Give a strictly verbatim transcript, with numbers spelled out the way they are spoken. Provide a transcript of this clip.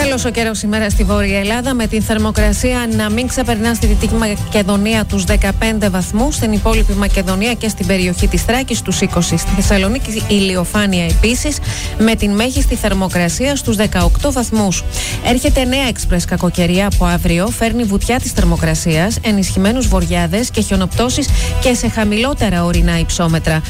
Καλός ο καιρός σήμερα στη Βόρεια Ελλάδα, με την θερμοκρασία να μην ξεπερνά στη Δυτική Μακεδονία τους δεκαπέντε βαθμούς, στην υπόλοιπη Μακεδονία και στην περιοχή της Θράκης τους είκοσι. Στη Θεσσαλονίκη ηλιοφάνεια επίσης, με την μέγιστη θερμοκρασία στους δεκαοκτώ βαθμούς. Έρχεται νέα εξπρες κακοκαιρία από αύριο, φέρνει βουτιά της θερμοκρασίας, ενισχυμένους βοριάδες και χιονοπτώσεις και σε χαμηλότερα ορεινά υψόμετρα.